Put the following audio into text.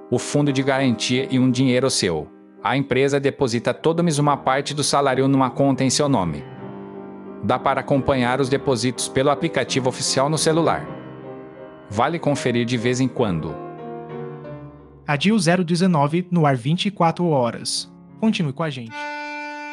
o fundo de garantia e um dinheiro seu. A empresa deposita todo mês uma parte do salário numa conta em seu nome. Dá para acompanhar os depósitos pelo aplicativo oficial no celular. Vale conferir de vez em quando. A DIL 019 no ar 24 horas. Continue com a gente.